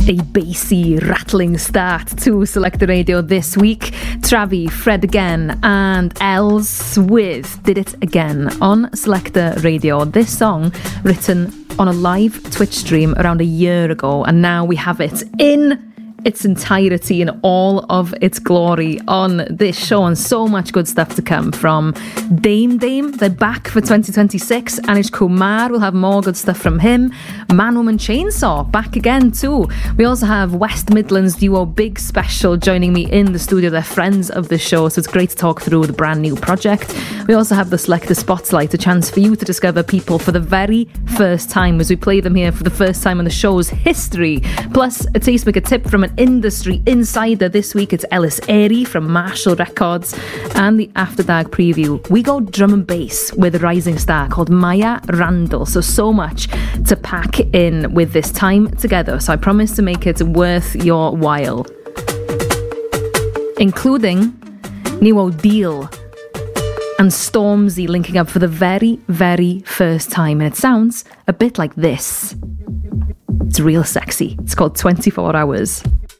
A bassy, rattling start to Select the Radio this week. Travi, Fred Again and Els with Did It Again on Select the Radio. This song written on a live Twitch stream around a year ago, and now we have it in its entirety in all of its glory on this show, and so much good stuff to come from Dame. They're back for 2026. Anish Kumar will have more good stuff from him. Man Woman Chainsaw back again too. We also have West Midlands duo Big Special joining me in the studio. They're friends of the show, so it's great to talk through the brand new project. We also have the Selector Spotlight, a chance for you to discover people for the very first time as we play them here for the first time in the show's history. Plus a tastemaker tip from an industry insider. This week it's Ellis Airy from Marshall Records, and the After Dark preview. We go drum and bass with a rising star called Maya Randall. So much to pack in with this time together, so I promise to make it worth your while, including New O'Deal and Stormzy linking up for the very, very first time, and it sounds a bit like this. It's real sexy. It's called 24 Hours.